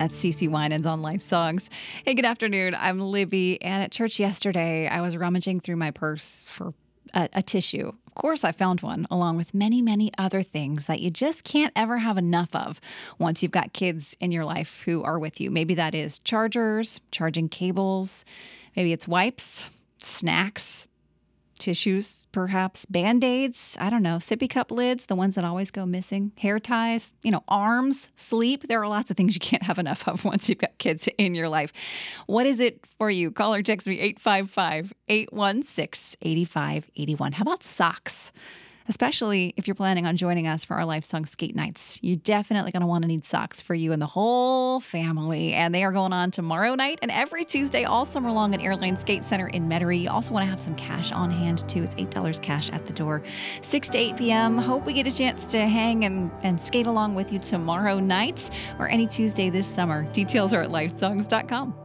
That's CeCe Winans on Life Songs. Hey, good afternoon. I'm Libby, and at church yesterday, I was rummaging through my purse for a tissue. Of course, I found one, along with many, many other things that you just can't ever have enough of once you've got kids in your life who are with you. Maybe that is chargers, charging cables, maybe it's wipes, snacks, tissues, perhaps, Band-Aids, I don't know, sippy cup lids, the ones that always go missing, hair ties, arms, sleep. There are lots of things you can't have enough of once you've got kids in your life. What is it for you? Call or text me 855-816-8581. How about socks? Especially if you're planning on joining us for our Life Song Skate Nights. You're definitely going to want to need socks for you and the whole family. And they are going on tomorrow night and every Tuesday all summer long at Airline Skate Center in Metairie. You also want to have some cash on hand, too. It's $8 cash at the door, 6 to 8 p.m. Hope we get a chance to hang and skate along with you tomorrow night or any Tuesday this summer. Details are at lifesongs.com.